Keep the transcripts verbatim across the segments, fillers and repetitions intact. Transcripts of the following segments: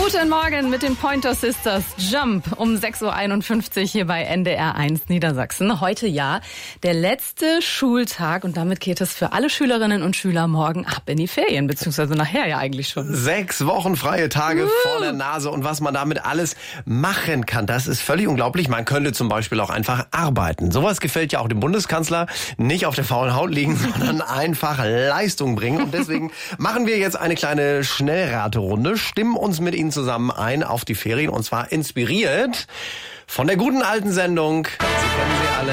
Guten Morgen mit den Pointer Sisters. Jump um sechs Uhr einundfünfzig hier bei N D R eins Niedersachsen. Heute ja der letzte Schultag und damit geht es für alle Schülerinnen und Schüler morgen ab in die Ferien, beziehungsweise nachher ja eigentlich schon. Sechs Wochen freie Tage uh. vor der Nase und was man damit alles machen kann, das ist völlig unglaublich. Man könnte zum Beispiel auch einfach arbeiten. Sowas gefällt ja auch dem Bundeskanzler. Nicht auf der faulen Haut liegen, sondern einfach Leistung bringen. Und deswegen machen wir jetzt eine kleine Schnellraterunde, stimmen uns mit Ihnen zusammen ein auf die Ferien und zwar inspiriert von der guten alten Sendung. Sie kennen sie alle.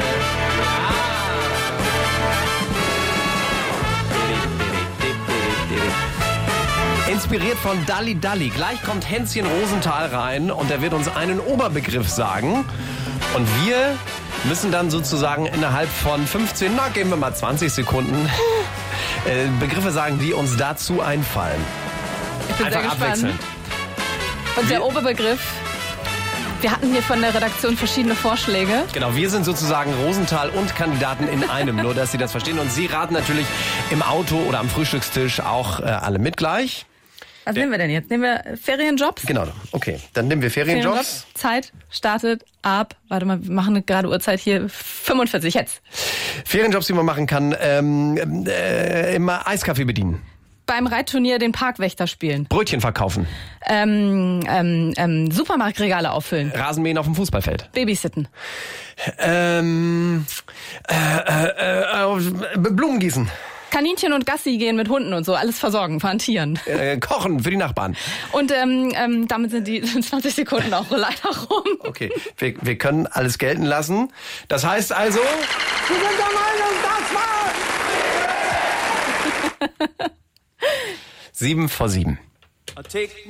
Ja. Inspiriert von Dalli Dalli. Gleich kommt Hänschen Rosenthal rein und er wird uns einen Oberbegriff sagen. Und wir müssen dann sozusagen innerhalb von fünfzehn, na geben wir mal zwanzig Sekunden, äh, Begriffe sagen, die uns dazu einfallen. Ich bin Einfach sehr gespannt. abwechselnd. Und der Oberbegriff, wir hatten hier von der Redaktion verschiedene Vorschläge. Genau, wir sind sozusagen Rosenthal und Kandidaten in einem, nur dass Sie das verstehen. Und Sie raten natürlich im Auto oder am Frühstückstisch auch äh, alle mit gleich. Was nehmen wir denn jetzt? Nehmen wir Ferienjobs? Genau, okay. Dann nehmen wir Ferienjobs. Ferienjobs. Zeit startet ab, warte mal, wir machen eine gerade Uhrzeit hier, fünfundvierzig, jetzt. Ferienjobs, die man machen kann, ähm, äh, immer Eiskaffee bedienen. Beim Reitturnier den Parkwächter spielen. Brötchen verkaufen. Ähm, ähm, ähm, Supermarktregale auffüllen. Rasenmähen auf dem Fußballfeld. Babysitten. Ähm, äh, äh, äh, Blumen gießen. Kaninchen und Gassi gehen mit Hunden und so, alles versorgen, fahren Tieren. Äh, kochen für die Nachbarn. Und ähm, ähm, damit sind die zwanzig Sekunden auch leider rum. Okay, wir, wir können alles gelten lassen. Das heißt also... Wir sind der Meinung, das war's! Sieben vor sieben.